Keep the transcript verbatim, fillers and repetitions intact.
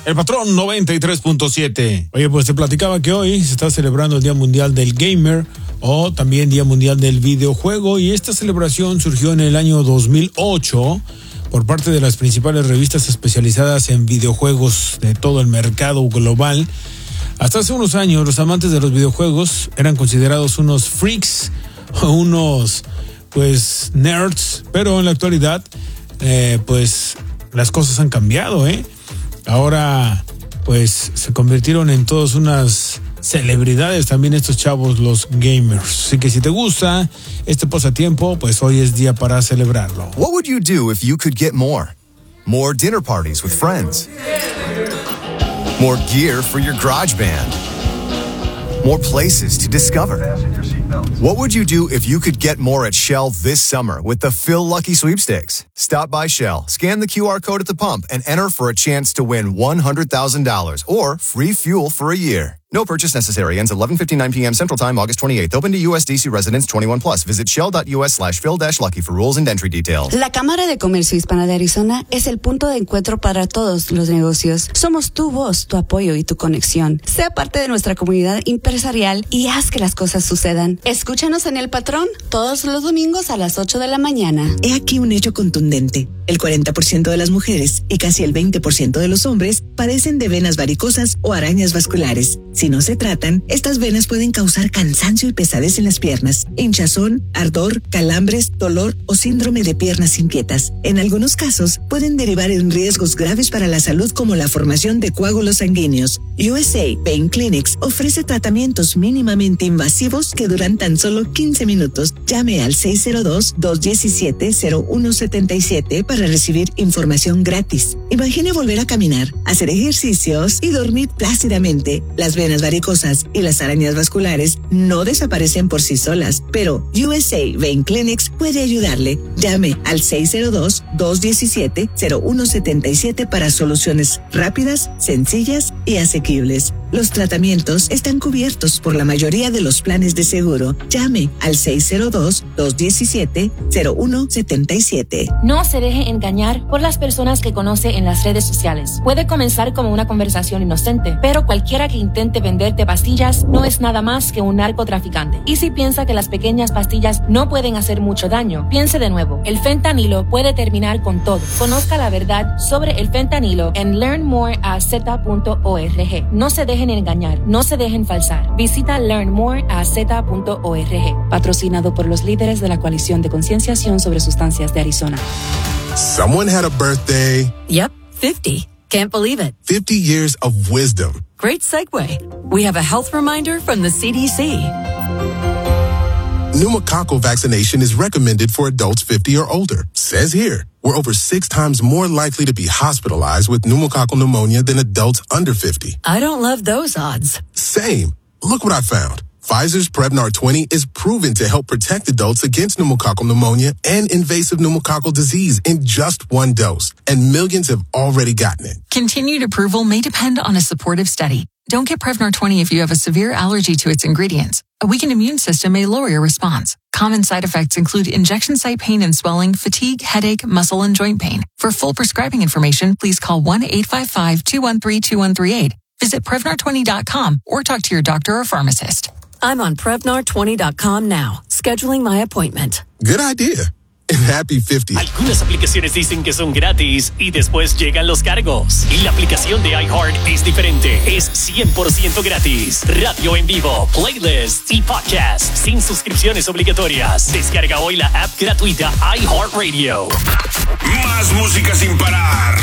El Patrón noventa y tres punto siete. Oye, pues te platicaba que hoy se está celebrando el Día Mundial del Gamer o también Día Mundial del Videojuego, y esta celebración surgió en el año dos mil ocho por parte de las principales revistas especializadas en videojuegos de todo el mercado global. Hasta hace unos años los amantes de los videojuegos eran considerados unos freaks o unos pues nerds, pero en la actualidad eh, pues las cosas han cambiado, ¿eh? Ahora, pues, se convirtieron en todas unas celebridades también estos chavos, los gamers. Así que si te gusta este pasatiempo, pues hoy es día para celebrarlo. What would you do if you could get more? More dinner parties with friends. More gear for your garage band. More places to discover. What would you do if you could get more at Shell this summer with the Phil Lucky Sweepstakes? Stop by Shell, scan the Q R code at the pump, and enter for a chance to win one hundred thousand dollars or free fuel for a year. No purchase necessary. Ends eleven fifty-nine p.m. Central Time, August twenty-eighth. Open to U S D C residents twenty-one plus. Visit shell.us slash Phil dash Lucky for rules and entry details. La Cámara de Comercio Hispana de Arizona es el punto de encuentro para todos los negocios. Somos tu voz, tu apoyo y tu conexión. Sea parte de nuestra comunidad empresarial y haz que las cosas sucedan. Escúchanos en El Patrón todos los domingos a las ocho de la mañana. He aquí un hecho contundente. El cuarenta por ciento de las mujeres y casi el veinte por ciento de los hombres padecen de venas varicosas o arañas vasculares. Si no se tratan, estas venas pueden causar cansancio y pesadez en las piernas, hinchazón, ardor, calambres, dolor o síndrome de piernas inquietas. En algunos casos, pueden derivar en riesgos graves para la salud como la formación de coágulos sanguíneos. U S A Pain Clinics ofrece tratamientos mínimamente invasivos que duran tan solo quince minutos. Llame al seis cero dos, dos uno siete, cero uno siete siete para recibir información gratis. Imagine volver a caminar, hacer ejercicios y dormir plácidamente. Las venas varicosas y las arañas vasculares no desaparecen por sí solas, pero U S A Vein Clinics puede ayudarle. Llame al seis cero dos, dos uno siete, cero uno siete siete para soluciones rápidas, sencillas y asequibles. Los tratamientos están cubiertos por la mayoría de los planes de seguro. Llame al seis cero dos, dos uno siete, cero uno siete siete. No se deje engañar por las personas que conoce en las redes sociales. Puede comenzar como una conversación inocente, pero cualquiera que intente venderte pastillas no es nada más que un narcotraficante. Y si piensa que las pequeñas pastillas no pueden hacer mucho daño, piense de nuevo. El fentanilo puede terminar con todo. Conozca la verdad sobre el fentanilo en learn more a z punto org. No se dejen engañar, no se dejen falsar. Visita learn more a z punto org. Patrocinado por los líderes de la Coalición de Concienciación sobre Sustancias de Arizona. Someone had a birthday. Yep, fifty. Can't believe it. fifty years of wisdom. Great segue. We have a health reminder from the C D C. Pneumococcal vaccination is recommended for adults fifty or older. Says here, we're over six times more likely to be hospitalized with pneumococcal pneumonia than adults under fifty. I don't love those odds. Same. Look what I found. Pfizer's Prevnar twenty is proven to help protect adults against pneumococcal pneumonia and invasive pneumococcal disease in just one dose, and millions have already gotten it. Continued approval may depend on a supportive study. Don't get Prevnar twenty if you have a severe allergy to its ingredients. A weakened immune system may lower your response. Common side effects include injection site pain and swelling, fatigue, headache, muscle, and joint pain. For full prescribing information, please call one eight five five, two one three, two one three eight. Visit Prevnar twenty dot com or talk to your doctor or pharmacist. I'm on Prevnar twenty dot com now, scheduling my appointment. Good idea. And happy fifty. Algunas aplicaciones dicen que son gratis y después llegan los cargos. Y la aplicación de iHeart es diferente. Es cien por ciento gratis. Radio en vivo, playlists y podcasts sin suscripciones obligatorias. Descarga hoy la app gratuita iHeartRadio. Más música sin parar.